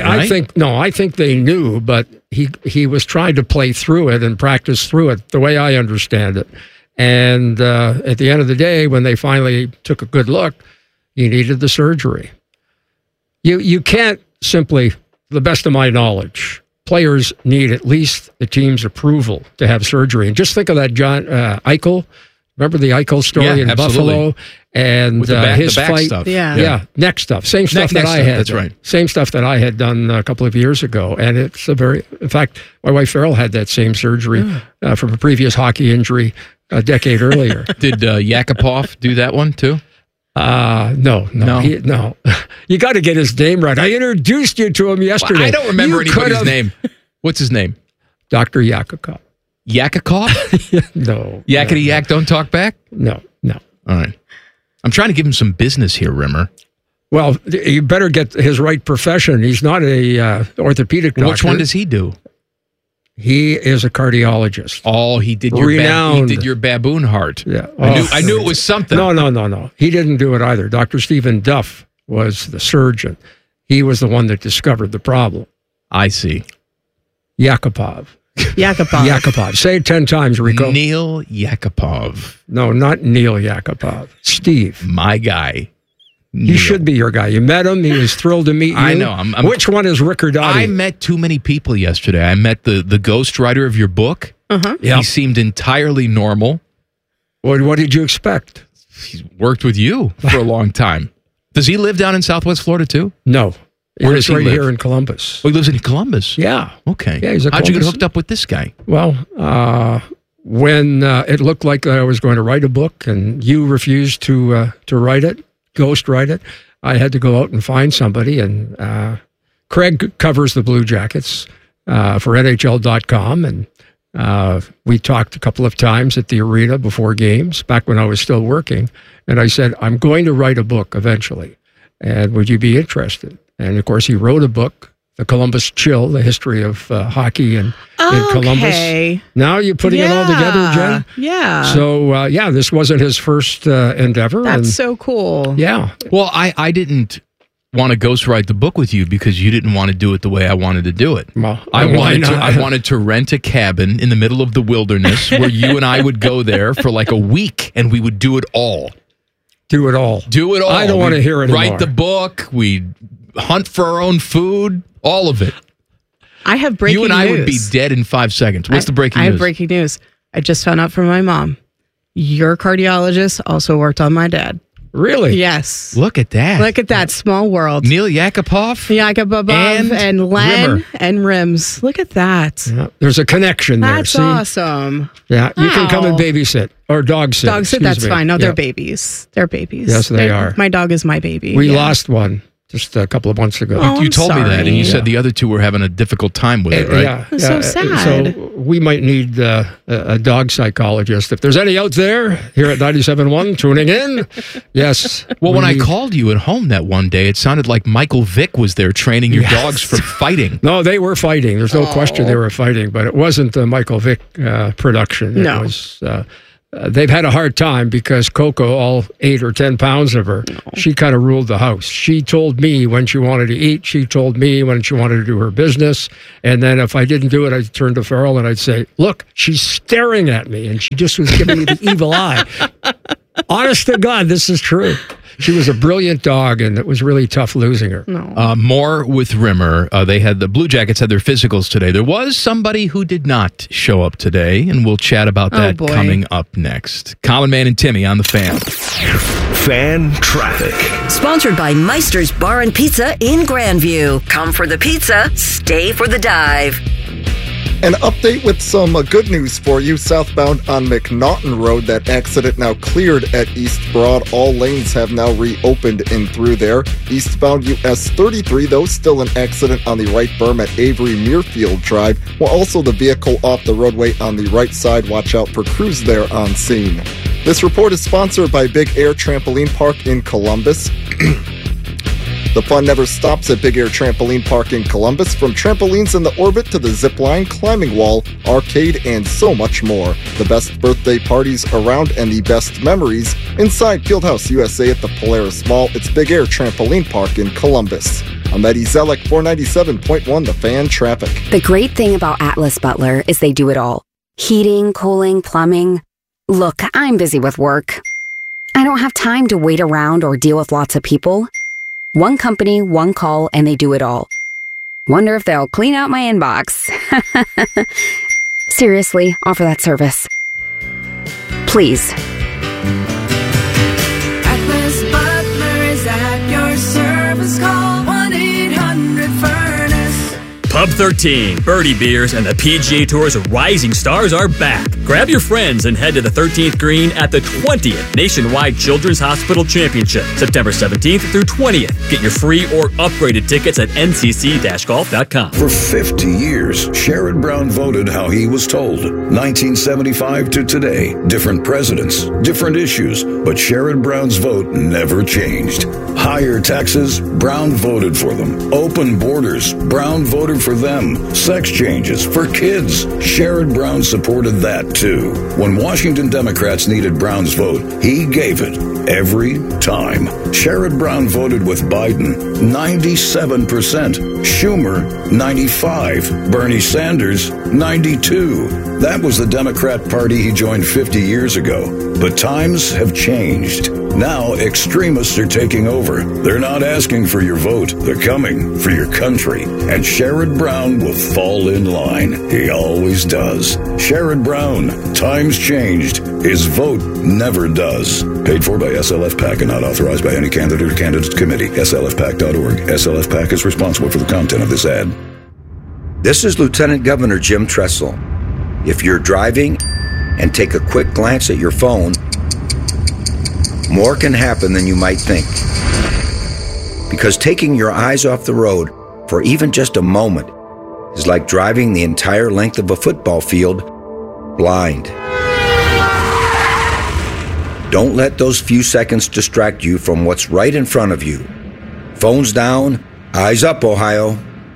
I think they knew, but he was trying to play through it and practice through it, the way I understand it. And at the end of the day, when they finally took a good look, he needed the surgery. You can't simply, to the best of my knowledge, players need at least the team's approval to have surgery. And just think of that John Eichel. Remember the Eichel story in Buffalo? And with his back fight stuff. Yeah, neck stuff. Same stuff that I had. That's right. Same stuff that I had done a couple of years ago. And it's in fact, my wife Farrell had that same surgery from a previous hockey injury a decade earlier. Did Yakupov do that one too? No. You got to get his name right. I introduced you to him yesterday. Well, I don't remember anybody's name. What's his name? Dr. Yakupov. Yakupov? No. Yakety yak, don't talk back? No. All right. I'm trying to give him some business here, Rimmer. Well, you better get his right profession. He's not a orthopedic doctor. Which one does he do? He is a cardiologist. Oh, he did your baboon heart. Yeah. I knew it was something. No. He didn't do it either. Dr. Stephen Duff was the surgeon. He was the one that discovered the problem. I see. Yakupov. Say it 10 times, Rico. Neil Yakupov. No, not Neil Yakupov. Steve. My guy. He should be your guy. You met him. He was thrilled to meet you. I know. Which one is Riccardotti? I met too many people yesterday. I met the ghostwriter of your book. He seemed entirely normal. What did you expect? He's worked with you for a long time. Does he live down in Southwest Florida too? No. Where does he live? Here in Columbus. Oh, he lives in Columbus? Yeah. Okay. Yeah, he's a How'd you get Columbus. hooked up with this guy? Well, when it looked like I was going to write a book and you refused to write it, ghostwrite it, I had to go out and find somebody. And Craig covers the Blue Jackets for NHL.com. And we talked a couple of times at the arena before games, back when I was still working. And I said, I'm going to write a book eventually. And would you be interested? And, of course, he wrote a book, The Columbus Chill, the history of hockey in Columbus. Now you're putting it all together, Jen? Yeah. So, this wasn't his first endeavor. That's so cool. Yeah. Well, I didn't want to ghostwrite the book with you because you didn't want to do it the way I wanted to do it. Well, I wanted to rent a cabin in the middle of the wilderness where you and I would go there for like a week and we would do it all. Do it all. I don't want to hear it anymore. Write the book. We'd hunt for our own food. All of it. I have breaking news. You and I would be dead in 5 seconds. What's the breaking news? I have breaking news. I just found out from my mom. Your cardiologist also worked on my dad. Really? Yes. Look at that. Look at that small world. Neil Yakupov and Len Rimmer. and Rims. Look at that. Yeah, there's a connection there. That's See? awesome. Yeah, you can come and Wow. babysit or dog sit. Dog sit, excuse that's me. fine. No, Yeah. they're babies. They're babies. Yes, they are. My dog is my baby. We Yeah. lost one just a couple of months ago. Oh, You told me that, and you sorry. said the other two were having a difficult time with it, right? Yeah, That's so sad. So we might need a dog psychologist. If there's any out there here at 97.1 tuning in, yes. Well, when I we- called you at home that one day, it sounded like Michael Vick was there training your dogs for fighting. No, they were fighting. There's no question they were fighting, but it wasn't the Michael Vick production. It No. was, they've had a hard time because Coco, all 8 or 10 pounds of her, she kind of ruled the house. She told me when she wanted to eat. She told me when she wanted to do her business. And then if I didn't do it, I'd turn to Farrell and I'd say, look, she's staring at me. And she just was giving me the evil eye. Honest to God, this is true. She was a brilliant dog, and it was really tough losing her. More with Rimmer. They had the Blue Jackets had their physicals today. There was somebody who did not show up today, and we'll chat about that boy. coming up next. Common Man and Timmy on the Fan. Fan traffic. Sponsored by Meister's Bar and Pizza in Grandview. Come for the pizza, stay for the dive. An update with some good news for you. Southbound on McNaughton Road, that accident now cleared at East Broad. All lanes have now reopened in through there. Eastbound US 33, though, still an accident on the right berm at Avery Muirfield Drive. While also the vehicle off the roadway on the right side. Watch out for crews there on scene. This report is sponsored by Big Air Trampoline Park in Columbus. The fun never stops at Big Air Trampoline Park in Columbus. From trampolines in the orbit to the zip line, climbing wall, arcade, and so much more. The best birthday parties around and the best memories inside Fieldhouse USA at the Polaris Mall. It's Big Air Trampoline Park in Columbus. I'm Eddie Zellick, 497.1 The Fan Traffic. The great thing about Atlas Butler is they do it all. Heating, cooling, plumbing. Look, I'm busy with work. I don't have time to wait around or deal with lots of people. One company, one call, and they do it all. Wonder if they'll clean out my inbox. Seriously, offer that service. Please. Atlas Butler is at your service. Call 1-800-FURNACE. Pub 13, Birdie Beers, and the PGA Tour's Rising Stars are back. Grab your friends and head to the 13th green at the 20th Nationwide Children's Hospital Championship, September 17th through 20th. Get your free or upgraded tickets at ncc-golf.com. For 50 years, Sherrod Brown voted how he was told. 1975 to today, different presidents, different issues, but Sherrod Brown's vote never changed. Higher taxes, Brown voted for them. Open borders, Brown voted for them. Sex changes for kids, Sherrod Brown supported that too. When Washington Democrats needed Brown's vote, he gave it every time. Sherrod Brown voted with Biden, 97%. Schumer, 95%. Bernie Sanders, 92%. That was the Democrat Party he joined 50 years ago. But times have changed. Now extremists are taking over. They're not asking for your vote. They're coming for your country. And Sherrod Brown will fall in line. He always does. Sherrod Brown. Times changed. His vote never does. Paid for by SLF PAC and not authorized by any candidate or candidates committee. SLFPAC.org. SLF PAC is responsible for the content of this ad. This is Lieutenant Governor Jim Tressel. If you're driving and take a quick glance at your phone, more can happen than you might think. Because taking your eyes off the road for even just a moment is like driving the entire length of a football field blind. Don't let those few seconds distract you from what's right in front of you. Phones down, eyes up, Ohio.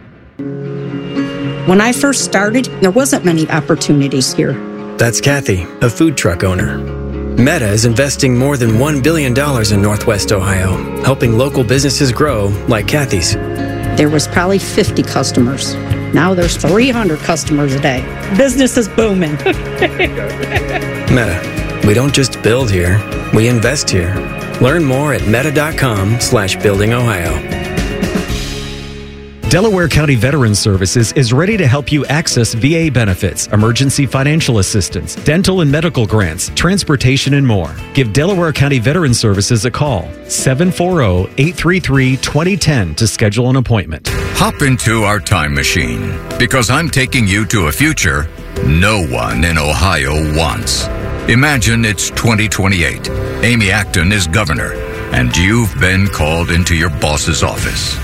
When I first started, there wasn't many opportunities here. That's Kathy, a food truck owner. Meta is investing more than $1 billion in Northwest Ohio, helping local businesses grow like Kathy's. There was probably 50 customers. Now there's 300 customers a day. Business is booming. Meta, we don't just build here, we invest here. Learn more at meta.com/buildingohio. Delaware County Veterans Services is ready to help you access VA benefits, emergency financial assistance, dental and medical grants, transportation, and more. Give Delaware County Veterans Services a call, 740-833-2010 to schedule an appointment. Hop into our time machine, because I'm taking you to a future no one in Ohio wants. Imagine it's 2028. Amy Acton is governor, and you've been called into your boss's office.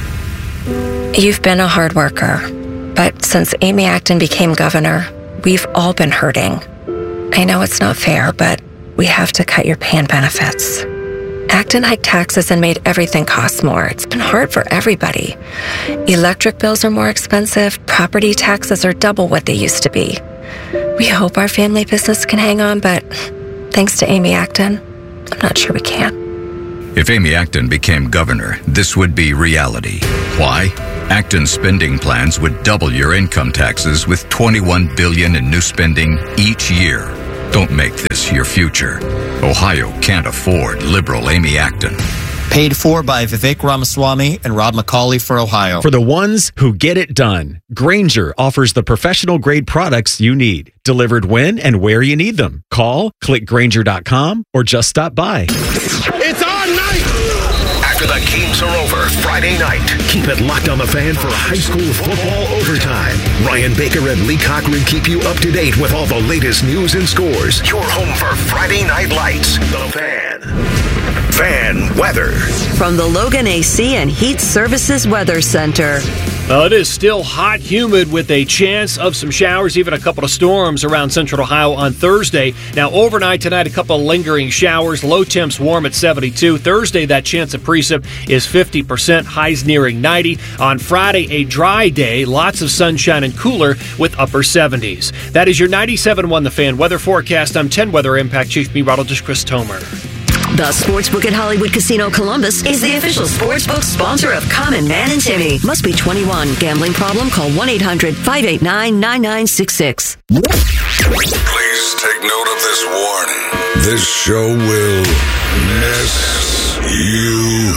You've been a hard worker, but since Amy Acton became governor, we've all been hurting. I know it's not fair, but we have to cut your pay and benefits. Acton hiked taxes and made everything cost more. It's been hard for everybody. Electric bills are more expensive, property taxes are double what they used to be. We hope our family business can hang on, but thanks to Amy Acton, I'm not sure we can. If Amy Acton became governor, this would be reality. Why? Acton's spending plans would double your income taxes with $21 billion in new spending each year. Don't make this your future. Ohio can't afford liberal Amy Acton. Paid for by Vivek Ramaswamy and Rob McCauley for Ohio. For the ones who get it done, Grainger offers the professional-grade products you need, delivered when and where you need them. Call, click Grainger.com, or just stop by. It's our night! After the games are over Friday night, keep it locked on the Fan for high school football overtime. Ryan Baker and Lee Cochran keep you up to date with all the latest news and scores. Your home for Friday Night Lights. The Fan. Fan weather. From the Logan AC and Heat Services Weather Center. Well, it is still hot, humid with a chance of some showers, even a couple of storms around central Ohio on Thursday. Now, overnight tonight, a couple of lingering showers. Low temps warm at 72. Thursday, that chance of precip is 50%, highs nearing 90. On Friday, a dry day, lots of sunshine and cooler with upper 70s. That is your 97.1 The Fan weather forecast. I'm 10 Weather Impact Chief Meteorologist Chris Tomer. The Sportsbook at Hollywood Casino Columbus is the official sportsbook sponsor of Common Man and Timmy. Must be 21. Gambling problem? Call 1-800-589-9966. Please take note of this warning. This show will mess you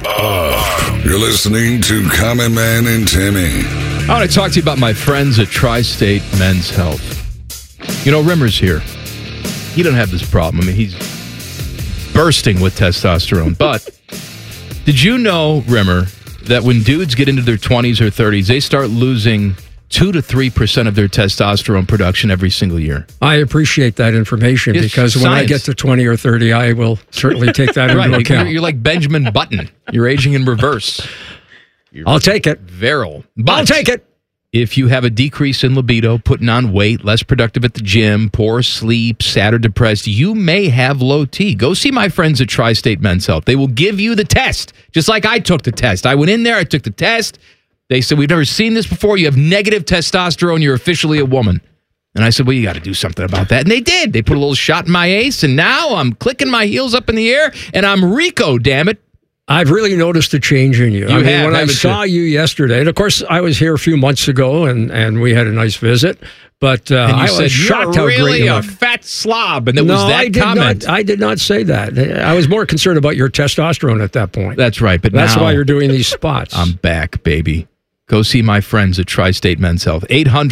up. You're listening to Common Man and Timmy. I want to talk to you about my friends at Tri-State Men's Health. You know, Rimmer's here. He doesn't have this problem. I mean, he's bursting with testosterone. But did you know, Rimmer, that when dudes get into their 20s or 30s, they start losing 2 to 3% of their testosterone production every single year? I appreciate that information because when I get to 20 or 30, I will certainly take that into account. You're like Benjamin Button. You're aging in reverse. I'll take it. Virile. I'll take it. If you have a decrease in libido, putting on weight, less productive at the gym, poor sleep, sad or depressed, you may have low T. Go see my friends at Tri-State Men's Health. They will give you the test, just like I took the test. I went in there, I took the test. They said, we've never seen this before. You have negative testosterone. You're officially a woman. And I said, well, you got to do something about that. And they did. They put a little shot in my ace, and now I'm clicking my heels up in the air, and I'm Rico, damn it. I've really noticed a change in you. When I saw you yesterday, and of course, I was here a few months ago, and we had a nice visit. But I was shocked how great you really are. a fat slob, and it was that comment. I did not say that. I was more concerned about your testosterone at that point. That's right, but that's now why you're doing these spots. I'm back, baby. Go see my friends at Tri-State Men's Health,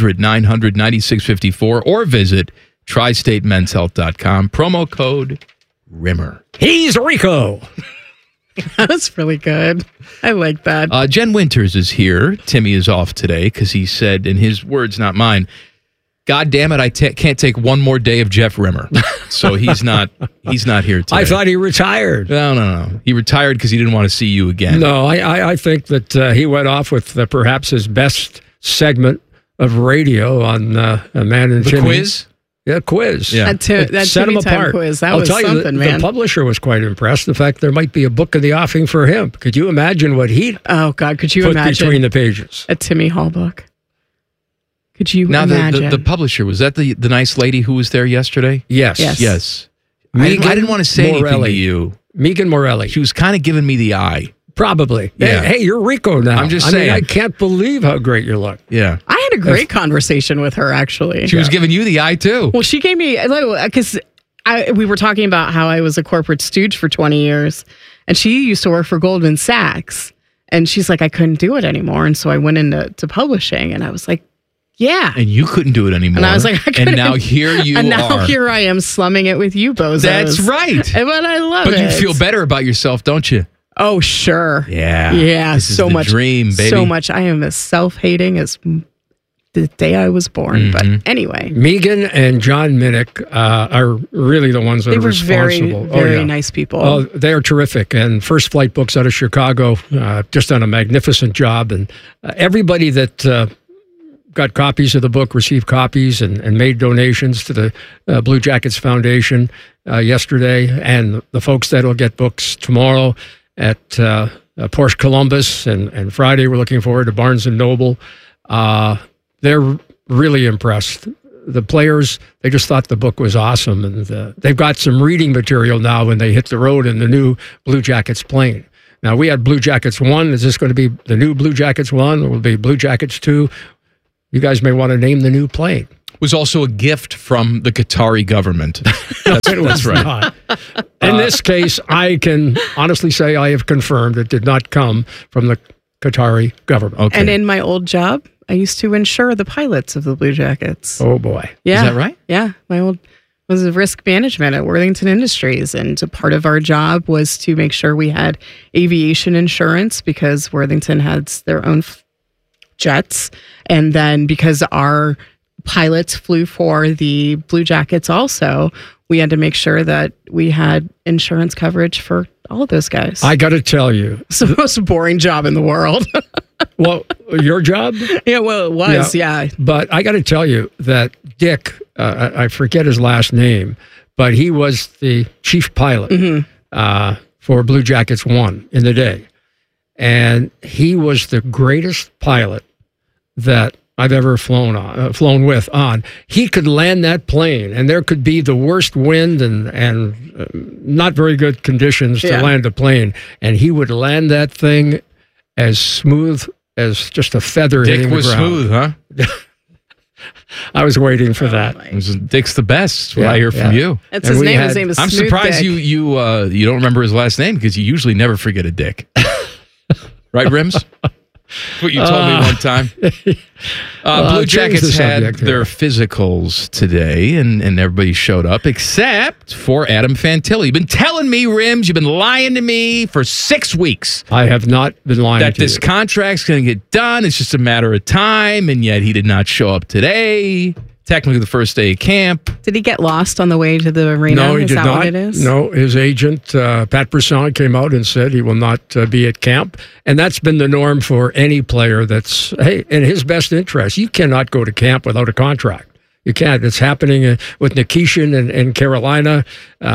800-900-9654, or visit tristatemenshealth.com. Promo code RIMMER. He's Rico. That was really good. I like that. Jen Winters is here. Timmy is off today because he said, in his words, not mine, God damn it, I can't take one more day of Jeff Rimmer. So he's not here today. I thought he retired. No. He retired because he didn't want to see you again. No, I think that he went off with perhaps his best segment of radio on A Man and Timmy. The quiz? Yeah, quiz. Yeah. That set him apart. Quiz. That I'll was tell something, you, man. The publisher was quite impressed. The fact there might be a book in the offing for him. Could you imagine what he? Oh God, could you put imagine between the pages? A Timmy Hall book. Could you now imagine? the publisher, was that the nice lady who was there yesterday? Yes. I didn't want to say anything to you. Megan Morelli. She was kind of giving me the eye. Probably. Yeah. Hey, you're Rico now. I'm just saying. I can't believe how great you look. Yeah. I had a great conversation with her, actually. She was giving you the eye, too. Well, she gave me, because we were talking about how I was a corporate stooge for 20 years, and she used to work for Goldman Sachs. And she's like, I couldn't do it anymore. And so I went into publishing, and I was like, yeah. And you couldn't do it anymore. And I was like, I couldn't. And now here you and now are. here I am slumming it with you, bozos. That's right. But I love it. But you feel better about yourself, don't you? Oh, sure. Yeah. Yeah, This is so the much. dream, baby. So much. I am as self-hating as the day I was born. Mm-hmm. But anyway. Megan and John Minnick are really the ones that They are were responsible. very nice people. Oh, they are terrific. And First Flight Books out of Chicago just done a magnificent job. And everybody that got copies of the book received copies and made donations to the Blue Jackets Foundation yesterday. And the folks that will get books tomorrow at Porsche Columbus and Friday, we're looking forward to Barnes & Noble. They're really impressed. The players, they just thought the book was awesome. And they've got some reading material now when they hit the road in the new Blue Jackets plane. Now, we had Blue Jackets 1. Is this going to be the new Blue Jackets 1? Or will it be Blue Jackets 2? You guys may want to name the new plane. It was also a gift from the Qatari government. That's right. Not. In this case, I can honestly say I have confirmed it did not come from the Qatari government. Okay. And in my old job, I used to insure the pilots of the Blue Jackets. Oh, boy. Yeah. Is that right? Yeah. My old was risk management at Worthington Industries. And a part of our job was to make sure we had aviation insurance because Worthington has their own jets. And then because our pilots flew for the Blue Jackets also, we had to make sure that we had insurance coverage for all of those guys. I got to tell you. It's the most boring job in the world. Well, your job? Yeah, well, it was, yeah. But I got to tell you that Dick, I forget his last name, but he was the chief pilot for Blue Jackets 1 in the day. And he was the greatest pilot that I've ever flown with on. He could land that plane, and there could be the worst wind and not very good conditions to land a plane, and he would land that thing as smooth as just a feather hitting the ground. Dick was smooth, huh? I was waiting for that. Dick's the best. What I hear from you. That's his name. His name is I'm Smooth surprised Dick. you don't remember his last name because you usually never forget a Dick. Right, Rims? That's what you told me one time. Blue Jackets had their physicals today, and everybody showed up except for Adam Fantilli. You've been telling me, Rims, you've been lying to me for 6 weeks. I have not been lying that to you. this contract's going to get done. It's just a matter of time, and yet he did not show up today. Technically the first day of camp. Did he get lost on the way to the arena? No, he did that not. What it is? No, his agent, Pat Brisson, came out and said he will not be at camp. And that's been the norm for any player that's, hey, in his best interest. You cannot go to camp without a contract. You can't. It's happening with Nikishin in Carolina.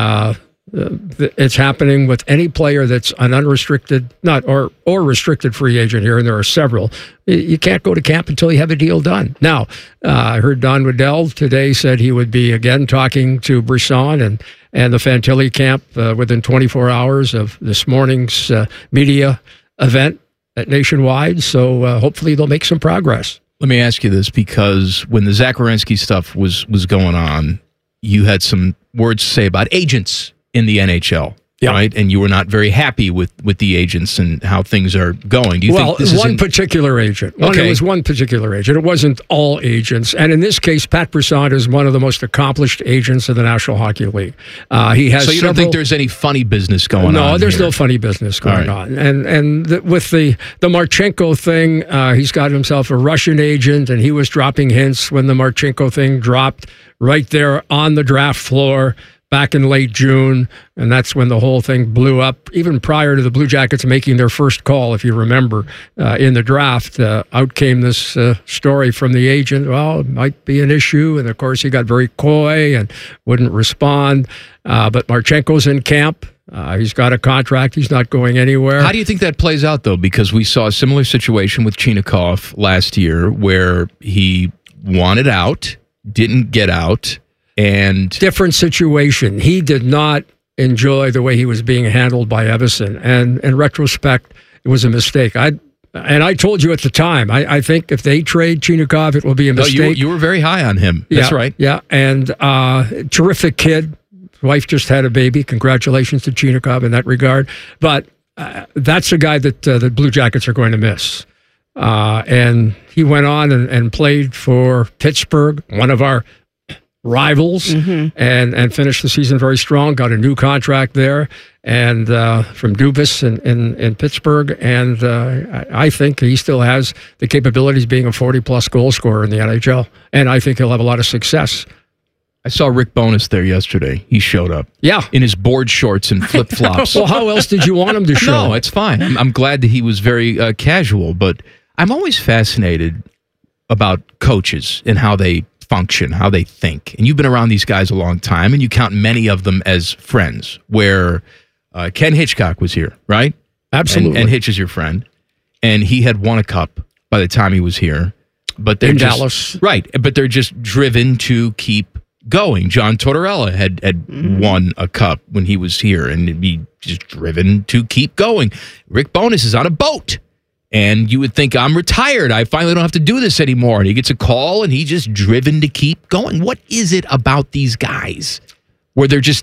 It's happening with any player that's an unrestricted, or restricted free agent here, and there are several. You can't go to camp until you have a deal done. Now, I heard Don Waddell today said he would be again talking to Brisson and the Fantilli camp within 24 hours of this morning's media event at Nationwide. So hopefully they'll make some progress. Let me ask you this, because when the Zach Werenski stuff was going on, you had some words to say about agents in the NHL, right? And you were not very happy with the agents and how things are going. Do you think this is one particular agent. It was one particular agent. It wasn't all agents. And in this case, Pat Brisson is one of the most accomplished agents of the National Hockey League. He has. So you don't think there's any funny business going on? No, there's here? no funny business going on. And with the Marchenko thing, he's got himself a Russian agent, and he was dropping hints when the Marchenko thing dropped right there on the draft floor back in late June, and that's when the whole thing blew up. Even prior to the Blue Jackets making their first call, if you remember, in the draft, out came this story from the agent, well, it might be an issue, and of course he got very coy and wouldn't respond. But Marchenko's in camp. He's got a contract. He's not going anywhere. How do you think that plays out, though? Because we saw a similar situation with Chinakhov last year where he wanted out, didn't get out, and different situation. He did not enjoy the way he was being handled by Evason, and in retrospect, it was a mistake. I told you at the time, I think if they trade Chinakhov, it will be a mistake. No, you were very high on him. That's right. Yeah, and terrific kid. Wife just had a baby. Congratulations to Chinakhov in that regard. But that's a guy that the Blue Jackets are going to miss. And he went on and played for Pittsburgh, one of our rivals, and finished the season very strong, got a new contract there, and from Dubas in Pittsburgh. And I think he still has the capabilities of being a 40-plus goal scorer in the NHL, and I think he'll have a lot of success. I saw Rick Bowness there yesterday. He showed up. Yeah. In his board shorts and flip-flops. Well, how else did you want him to show? No, it's fine. I'm glad that he was very casual, but I'm always fascinated about coaches and how they function, how they think. And you've been around these guys a long time, and you count many of them as friends, where Ken Hitchcock was here, right? Absolutely. And Hitch is your friend. And he had won a cup by the time he was here. But they're in just, Dallas. Right. But they're just driven to keep going. John Tortorella had won a cup when he was here, and he just driven to keep going. Rick Bowness is on a boat, and you would think, I'm retired. I finally don't have to do this anymore. And he gets a call, and he's just driven to keep going. What is it about these guys where they're just